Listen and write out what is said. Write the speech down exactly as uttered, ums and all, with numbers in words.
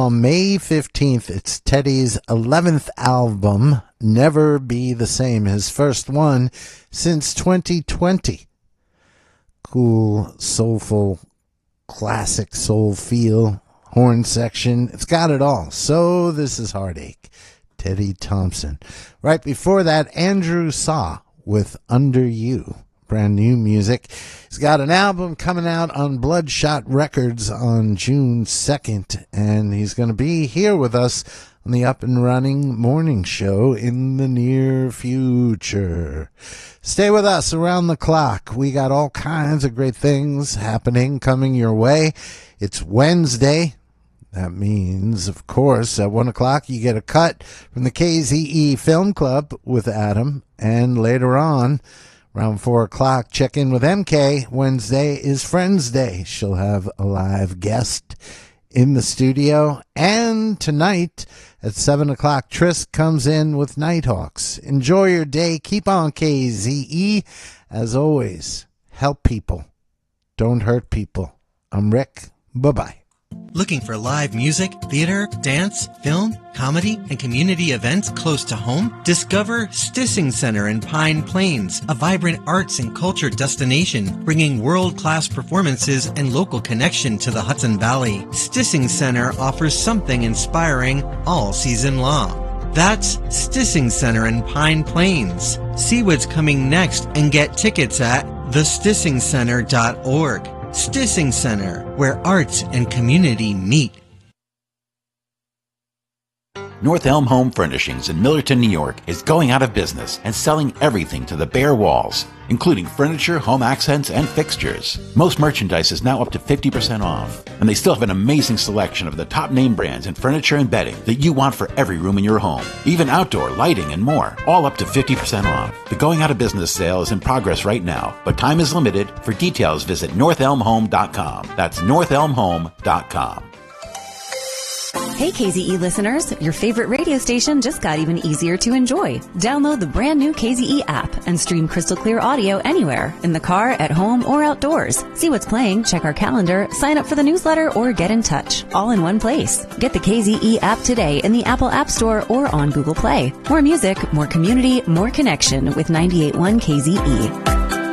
on May fifteenth. It's Teddy's eleventh album, Never Be the Same, his first one since twenty twenty. Cool, soulful, classic soul feel, horn section. It's got it all. So this is Heartache, Teddy Thompson. Right before that, Andrew Saw with Under You. Brand new music. He's got an album coming out on Bloodshot Records on June second, and he's going to be here with us on the Up and Running Morning Show in the near future. Stay with us around the clock. We got all kinds of great things happening, coming your way. It's Wednesday. That means, of course, at one o'clock you get a cut from the K Z E Film Club with Adam, and later on, around four o'clock, check in with M K. Wednesday is Friends Day. She'll have a live guest in the studio. And tonight at seven o'clock, Tris comes in with Nighthawks. Enjoy your day. Keep on K Z E. As always, help people. Don't hurt people. I'm Rick. Bye-bye. Looking for live music, theater, dance, film, comedy, and community events close to home? Discover Stissing Center in Pine Plains, a vibrant arts and culture destination, bringing world-class performances and local connection to the Hudson Valley. Stissing Center offers something inspiring all season long. That's Stissing Center in Pine Plains. See what's coming next and get tickets at the stissing center dot org. Stissing Center, where arts and community meet. North Elm Home Furnishings in Millerton, New York is going out of business and selling everything to the bare walls, including furniture, home accents, and fixtures. Most merchandise is now up to fifty percent off, and they still have an amazing selection of the top name brands in furniture and bedding that you want for every room in your home, even outdoor lighting and more, all up to fifty percent off. The going out of business sale is in progress right now, but time is limited. For details, visit north elm home dot com. That's north elm home dot com. Hey K Z E listeners, your favorite radio station just got even easier to enjoy. Download the brand new K Z E app and stream crystal clear audio anywhere, in the car, at home, or outdoors. See what's playing, check our calendar, sign up for the newsletter, or get in touch, all in one place. Get the K Z E app today in the Apple App Store or on Google Play. More music, more community, more connection with ninety-eight point one K Z E.